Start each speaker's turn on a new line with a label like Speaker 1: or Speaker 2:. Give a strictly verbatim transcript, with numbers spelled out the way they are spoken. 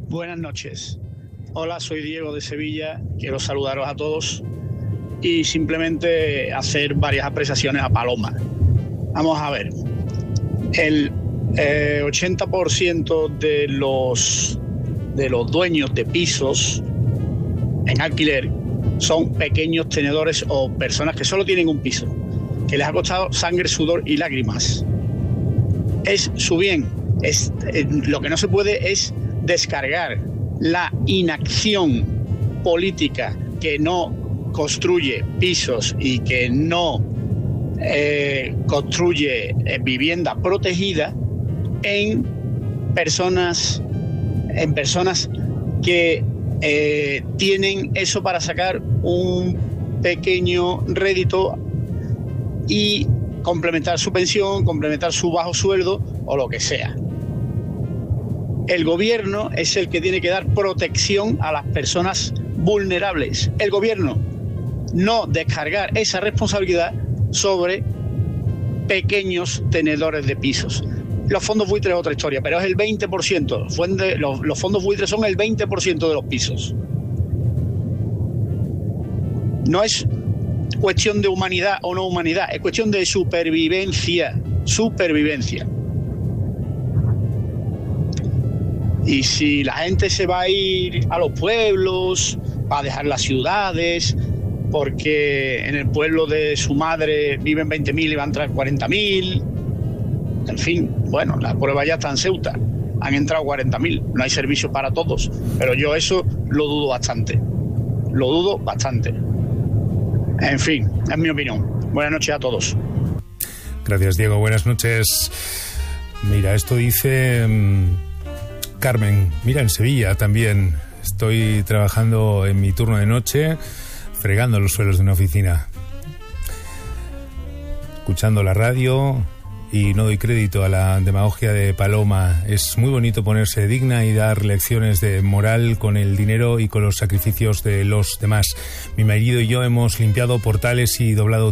Speaker 1: Buenas noches. Hola, soy Diego de Sevilla. Quiero saludaros a todos y simplemente hacer varias apreciaciones a Paloma. Vamos a ver. El eh, ochenta por ciento de los, de los dueños de pisos en alquiler son pequeños tenedores o personas que solo tienen un piso, que les ha costado sangre, sudor y lágrimas. Es su bien. Es, eh, lo que no se puede es descargar la inacción política que no construye pisos y que no eh, construye eh, vivienda protegida en personas en personas que eh, tienen eso para sacar un pequeño rédito y complementar su pensión, complementar su bajo sueldo o lo que sea. El gobierno es el que tiene que dar protección a las personas vulnerables. El gobierno, no descargar esa responsabilidad sobre pequeños tenedores de pisos. Los fondos buitres es otra historia, pero es el veinte por ciento. Los, los fondos buitres son el veinte por ciento de los pisos. No es cuestión de humanidad o no humanidad, es cuestión de supervivencia. Supervivencia. Y si la gente se va a ir a los pueblos, va a dejar las ciudades, porque en el pueblo de su madre viven veinte mil y van a entrar cuarenta mil. En fin, bueno, la prueba ya está en Ceuta. Han entrado cuarenta mil. No hay servicio para todos. Pero yo eso lo dudo bastante. Lo dudo bastante. En fin, es mi opinión. Buenas noches a todos.
Speaker 2: Gracias, Diego. Buenas noches. Mira, esto dice Carmen. Mira, en Sevilla también estoy trabajando en mi turno de noche, fregando los suelos de una oficina, escuchando la radio, y no doy crédito a la demagogia de Paloma. Es muy bonito ponerse digna y dar lecciones de moral con el dinero y con los sacrificios de los demás. Mi marido y yo hemos limpiado portales y doblado